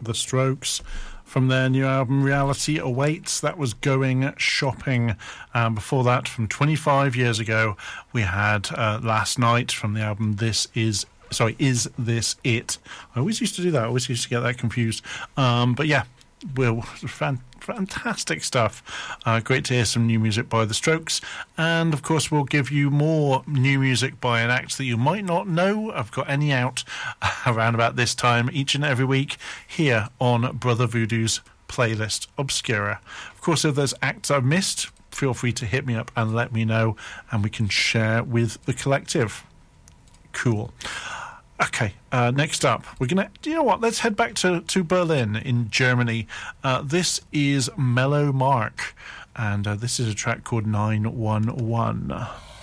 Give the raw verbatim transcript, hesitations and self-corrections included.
The Strokes. From their new album Reality Awaits, that was Going Shopping. Um, before that, from twenty-five years ago, we had uh, Last Night from the album This Is Sorry, Is This It? I always used to do that. I always used to get that confused. Um, but yeah, well, fan, fantastic stuff. Uh, great to hear some new music by The Strokes. And, of course, we'll give you more new music by an act that you might not know. I've got any out around about this time each and every week here on Brother Voodoo's Playlist Obscura. Of course, if there's acts I've missed, feel free to hit me up and let me know, and we can share with the collective. Cool. Okay, uh, next up, we're going to, you know what, let's head back to, to Berlin in Germany. Uh, this is Mellow Mark, and uh, this is a track called nine one one.